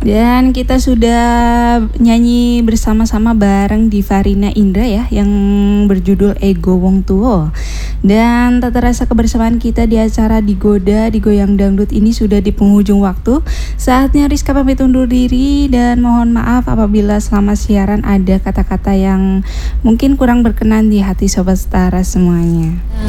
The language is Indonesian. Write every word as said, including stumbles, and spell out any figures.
Dan kita sudah nyanyi bersama-sama bareng Divarina Indra ya, yang berjudul Ego Wong Tuwo. Dan tak terasa kebersamaan kita di acara Digoda, Digoyang Dangdut ini sudah di penghujung waktu. Saatnya Rizka pamit undur diri dan mohon maaf apabila selama siaran ada kata-kata yang mungkin kurang berkenan di hati Sobat Setara semuanya.